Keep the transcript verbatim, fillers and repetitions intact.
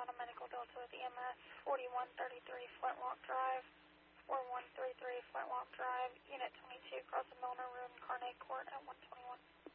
Fountain Medical Delta with E M S, forty-one thirty-three Flintlock Drive, forty-one thirty-three Flintlock Drive, Unit twenty-two, cross the Milner Road, Carnate Court at one twenty-one.